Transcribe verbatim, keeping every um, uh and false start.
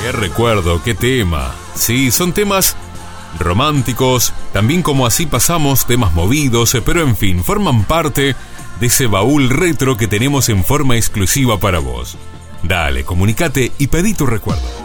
Qué recuerdo, qué tema. Sí, son temas románticos, también como Así pasamos, temas movidos, pero en fin, forman parte de ese baúl retro que tenemos en forma exclusiva para vos. Dale, comunicate y pedí tu recuerdo.